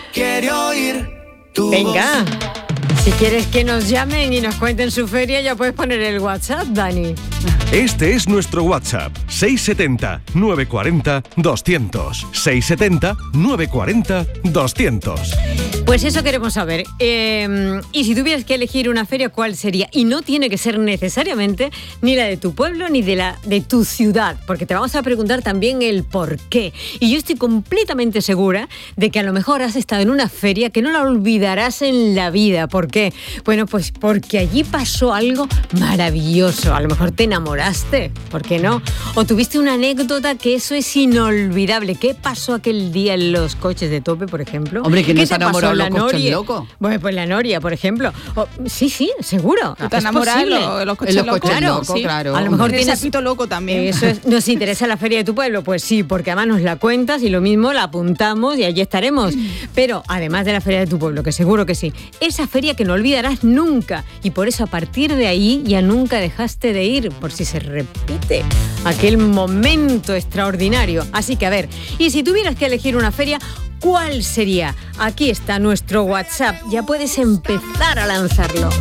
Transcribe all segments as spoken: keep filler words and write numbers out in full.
quiere oír tu Venga, voz. Si quieres que nos llamen y nos cuenten su feria, ya puedes poner el WhatsApp, Dani. Este es nuestro WhatsApp, seis siete cero, nueve cuatro cero, doscientos. seis siete cero, nueve cuatro cero, doscientos. Pues eso queremos saber. Eh, y si tuvieras que elegir una feria, ¿cuál sería? Y no tiene que ser necesariamente ni la de tu pueblo ni de la de tu ciudad, porque te vamos a preguntar también el por qué. Y yo estoy completamente segura de que a lo mejor has estado en una feria que no la olvidarás en la vida. ¿Por qué? Bueno, pues porque allí pasó algo maravilloso. A lo mejor te enamoraste, ¿por qué no? O tuviste una anécdota que eso es inolvidable. ¿Qué pasó aquel día en los coches de tope, por ejemplo? Hombre, que no ¿Qué se ha te pasó enamorado en la los coches Noria? locos. Bueno, pues la Noria, por ejemplo. O, sí, sí, seguro. ¿Tú te Es enamoras posible. de los coches En los locos? coches Claro, locos, sí. claro. A lo mejor El tienes... sapito loco también. Eso es, ¿nos interesa la feria de tu pueblo? Pues sí, porque además nos la cuentas y lo mismo la apuntamos y allí estaremos. Pero además de la feria de tu pueblo, que seguro que sí, esa feria que no olvidarás nunca, y por eso a partir de ahí ya nunca dejaste de ir, por si se repite aquel momento extraordinario. Así que a ver, y si tuvieras que elegir una feria, ¿cuál sería? Aquí está nuestro WhatsApp, ya puedes empezar a lanzarlo.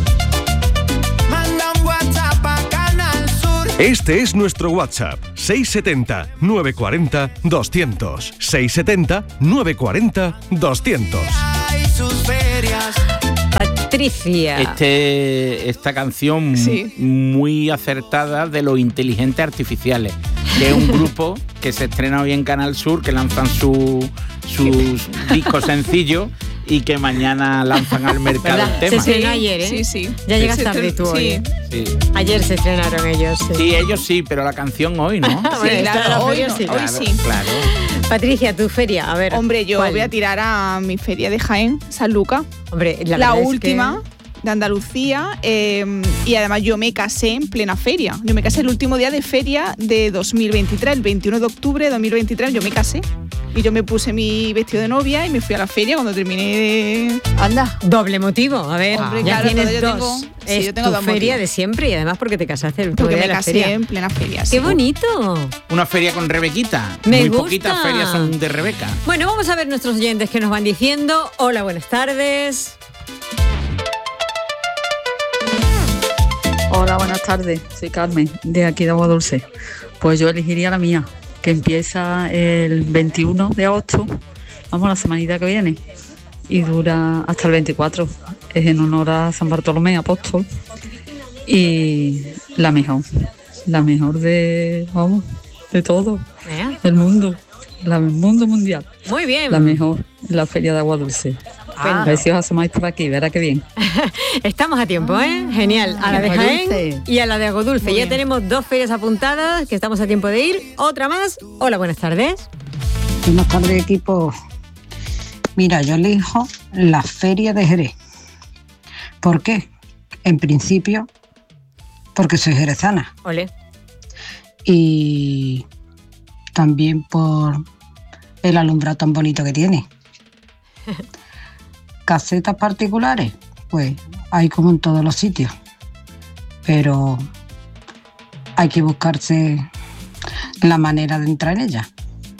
Manda un WhatsApp a Canal Sur. Este es nuestro WhatsApp, seis siete cero, nueve cuatro cero, doscientos. seis siete cero, nueve cuatro cero, doscientos. Hay sus ferias. Patricia. Este, esta canción Sí. muy acertada de los inteligentes artificiales, que es un grupo que se estrena hoy en Canal Sur, que lanzan su, sus discos sencillos y que mañana lanzan al mercado ¿Verdad? el tema. Se estrenó ayer, ¿eh? Sí, sí. Ya llegas Sí, tarde sí, tú hoy. sí. Sí. Ayer se estrenaron ellos. Sí. Sí, ellos sí, pero la canción hoy, ¿no? Bueno, Sí, está claro, la hoy feria, no, sí. hoy Claro, sí. claro. Patricia, tu feria, a ver. Hombre, yo ¿cuál? voy a tirar a mi feria de Jaén, San Lucas. Hombre, la, La, verdad es última de Andalucía. Eh, y además yo me casé en plena feria. Yo me casé el último día de feria de dos mil veintitrés, el veintiuno de octubre de dos mil veintitrés, yo me casé. Y yo me puse mi vestido de novia y me fui a la feria cuando terminé de... Anda. que doble motivo. A ver, Hombre, ya claro, tienes yo dos. tengo- sí, es yo tengo tu dos feria motivos. de siempre y además porque te casaste el último Porque día me de la casé feria. en plena feria. sí. ¡Qué bonito! Una feria con Rebequita. Me Muy gusta. poquitas ferias son de Rebeca. Bueno, vamos a ver nuestros oyentes que nos van diciendo. Hola, buenas tardes. Hola, buenas tardes. Soy Carmen, de aquí de Agua Dulce. Pues yo elegiría la mía, que empieza el veintiuno de agosto, vamos, la semanita que viene, y dura hasta el veinticuatro. Es en honor a San Bartolomé, apóstol, y la mejor, la mejor de, vamos, de todo, ¿Eh? del mundo, la, el mundo mundial. Muy bien. La mejor, la Feria de Agua Dulce. Ah. A ver si os asomáis por aquí, verá qué bien. Estamos a tiempo, ¿eh? Genial. A la de Agua Jaén Dulce. y a la de Agua Dulce. Muy Ya bien. tenemos dos ferias apuntadas, que estamos a tiempo de ir. Otra más. Hola, buenas tardes. Buenas tardes, equipo. Mira, yo elijo la Feria de Jerez. ¿Por qué? En principio, porque soy jerezana. Ole. Y también por el alumbrado tan bonito que tiene. Casetas particulares, pues hay como en todos los sitios. Pero hay que buscarse la manera de entrar en ella.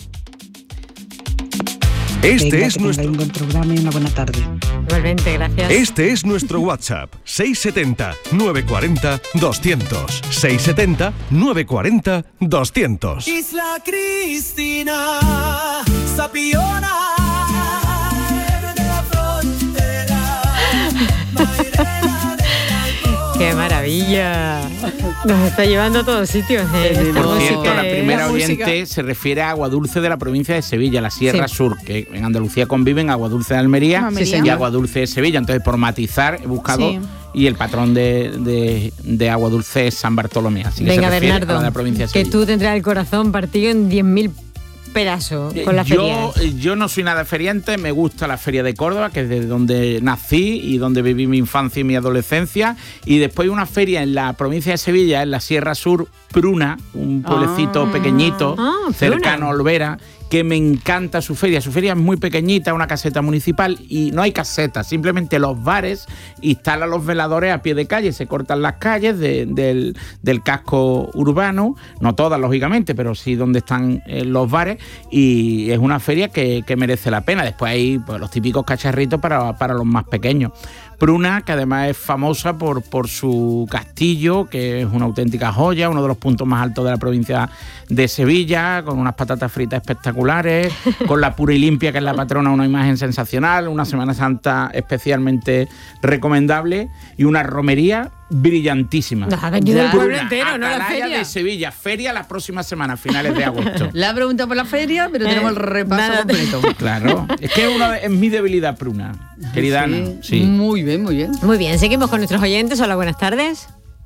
Este Venga, es que nuestro... tengáis un buen programa y una buena tarde. Igualmente, gracias. Este es nuestro WhatsApp, seis siete cero, nueve cuatro cero, doscientos. seis siete cero, nueve cuatro cero, doscientos. Isla Cristina, Sapiona, de la frontera, Mairena del Alto. ¡Qué maravilla! Nos está llevando a todos sitios. ¿eh? Esta Por cierto, música la es- primera La música. oyente se refiere a Agua Dulce de la provincia de Sevilla, la Sierra Sí. Sur, que en Andalucía conviven Agua Dulce de Almería, Almería. Sí, y señor. Agua Dulce de Sevilla. Entonces, por matizar, he buscado, Sí. y el patrón de, de, de Agua Dulce es San Bartolomé. Así que Venga, se refiere Bernardo, a la provincia de que Sevilla. tú tendrás el corazón partido en diez mil pedazos con la feria. yo, yo no soy nada feriante, me gusta la Feria de Córdoba, que es de donde nací y donde viví mi infancia y mi adolescencia. Y después una feria en la provincia de Sevilla, en la Sierra Sur, Pruna, un pueblecito Ah. pequeñito, Ah, Pruna. cercano a Olvera. que me encanta su feria. Su feria es muy pequeñita, una caseta municipal, y no hay caseta, simplemente los bares instalan los veladores a pie de calle, se cortan las calles de, del, del casco urbano, no todas lógicamente, pero sí donde están eh, los bares, y es una feria que, que merece la pena. Después hay pues, los típicos cacharritos para, para los más pequeños. Pruna, que además es famosa por, por su castillo, que es una auténtica joya, uno de los puntos más altos de la provincia de Sevilla, con unas patatas fritas espectaculares, con la Pura y Limpia, que es la patrona, una imagen sensacional, una Semana Santa especialmente recomendable y una romería brillantísima. Nos ha venido el pueblo entero, ¿no? La Atalaya feria. de Sevilla, feria la próxima semana, finales de agosto. La pregunta por la feria, pero tenemos el repaso nada. completo. Claro, es que es, una de- es mi debilidad, Pruna, querida Ana. Sí, Sí. Muy bien, muy bien. Muy bien, seguimos con nuestros oyentes. Hola, buenas tardes.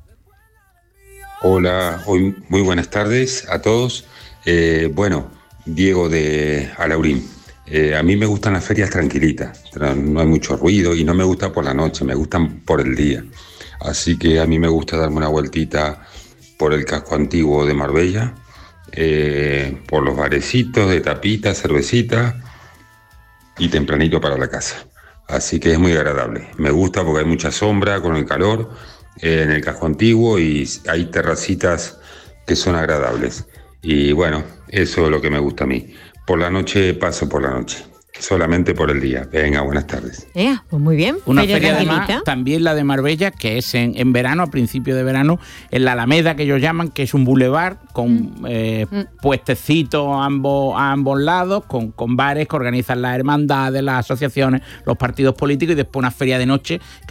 Hola, hoy, muy buenas tardes a todos. Eh, bueno, Diego de Alaurín. Eh, a mí me gustan las ferias tranquilitas, tra- no hay mucho ruido y no me gusta por la noche, me gustan por el día. Así que a mí me gusta darme una vueltita por el casco antiguo de Marbella, eh, por los barecitos de tapitas, cervecita y tempranito para la casa. Así que es muy agradable. Me gusta porque hay mucha sombra con el calor eh, en el casco antiguo y hay terracitas que son agradables. Y bueno, eso es lo que me gusta a mí. Por la noche paso por la noche, solamente por el día. Venga, buenas tardes. Eh, pues muy bien. Una feria, tranquilita. además, también la de Marbella, que es en, en verano, a principio de verano, en la Alameda, que ellos llaman, que es un bulevar con eh, puestecitos a ambos, a ambos lados, con, con bares que organizan las hermandades, las asociaciones, los partidos políticos, y después una feria de noche que